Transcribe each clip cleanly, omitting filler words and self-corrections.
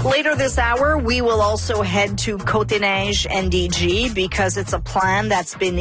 Later this hour, we will also head to Côte-des-Neiges NDG because it's a plan that's been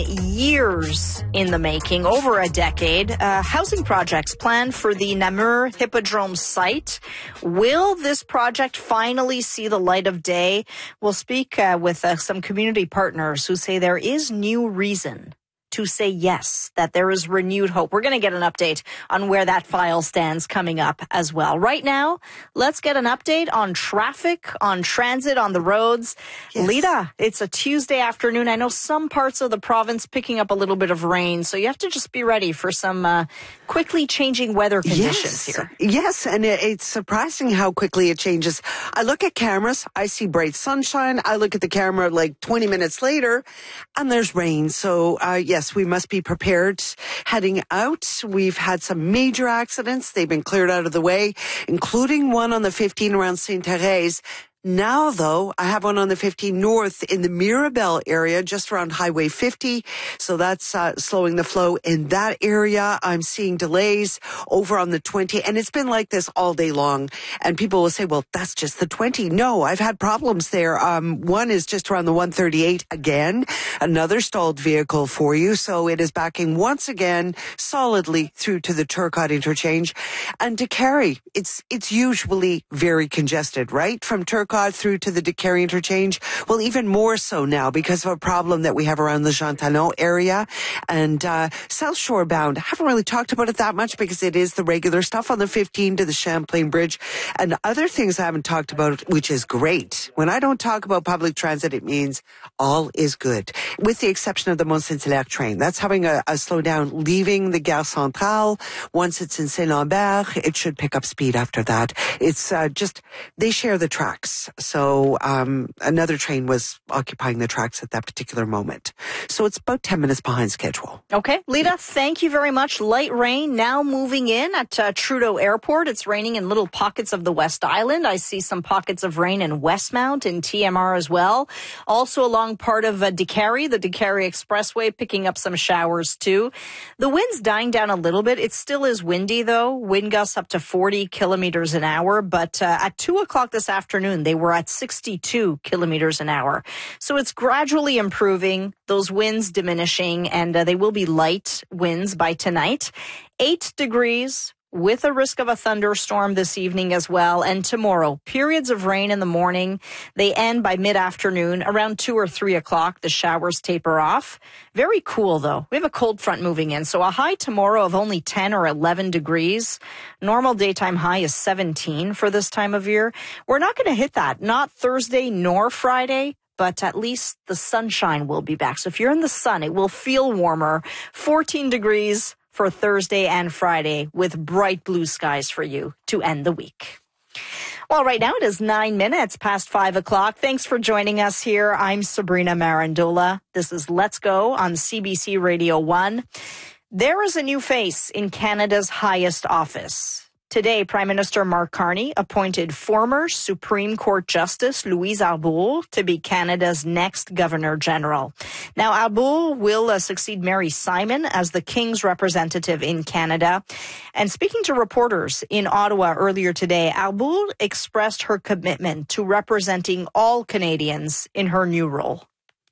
years in the making, over a decade. Housing projects planned for the Namur Hippodrome site. Will this project finally see the light of day? We'll speak with some community partners who say there is new reason to say yes, that there is renewed hope. We're going to get an update on where that file stands coming up as well. Right now, let's get an update on traffic, on transit, on the roads. Yes. Lita, it's a Tuesday afternoon. I know some parts of the province picking up a little bit of rain, so you have to just be ready for some quickly changing weather conditions here. Yes, and it's surprising how quickly it changes. I look at cameras, I see bright sunshine. I look at the camera like 20 minutes later, and there's rain. So, yes, we must be prepared heading out. We've had some major accidents. They've been cleared out of the way, including one on the 15 around Sainte-Thérèse. Now, though, I have one on the 15 north in the Mirabel area, just around Highway 50. So that's slowing the flow in that area. I'm seeing delays over on the 20, and it's been like this all day long. And people will say, well, that's just the 20. No, I've had problems there. One is just around the 138 again, another stalled vehicle for you. So it is backing once again solidly through to the Turcotte interchange. And to Carey, it's usually very congested, right? From Turcotte through to the Carey interchange. Well, even more so now because of a problem that we have around the Jean Talon area. And South Shore bound, I haven't really talked about it that much because it is the regular stuff on the 15 to the Champlain Bridge. And other things I haven't talked about, which is great. When I don't talk about public transit, it means all is good. With the exception of the Mont-Saint-Hilaire train. That's having a slowdown leaving the Gare Centrale. Once it's in Saint-Lambert, it should pick up speed after that. It's just, they share the tracks. So another train was occupying the tracks at that particular moment. So it's about 10 minutes behind schedule. Okay. Lita, thank you very much. Light rain now moving in at Trudeau Airport. It's raining in little pockets of the West Island. I see some pockets of rain in Westmount and TMR as well. Also along part of DeCarey, the DeCarey Expressway, picking up some showers too. The wind's dying down a little bit. It still is windy though. Wind gusts up to 40 kilometers an hour. But at 2 o'clock this afternoon, they were at 62 kilometers an hour. So it's gradually improving, those winds diminishing, and they will be light winds by tonight. 8 degrees with a risk of a thunderstorm this evening as well. And tomorrow, periods of rain in the morning. They end by mid-afternoon. Around 2 or 3 o'clock, the showers taper off. Very cool, though. We have a cold front moving in. So a high tomorrow of only 10 or 11 degrees. Normal daytime high is 17 for this time of year. We're not going to hit that. Not Thursday nor Friday. But at least the sunshine will be back. So if you're in the sun, it will feel warmer. 14 degrees for Thursday and Friday with bright blue skies for you to end the week. Well, right now it is 9 minutes past 5 o'clock. Thanks for joining us here. I'm Sabrina Marandola. This is Let's Go on CBC Radio 1. There is a new face in Canada's highest office. Today, Prime Minister Mark Carney appointed former Supreme Court Justice Louise Arbour to be Canada's next Governor-General. Now, Arbour will succeed Mary Simon as the King's representative in Canada. And speaking to reporters in Ottawa earlier today, Arbour expressed her commitment to representing all Canadians in her new role.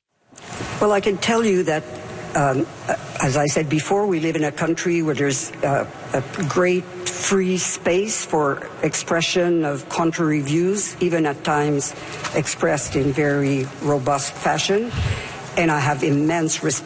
Well, I can tell you that as I said before, we live in a country where there's a great free space for expression of contrary views, even at times expressed in very robust fashion. And I have immense respect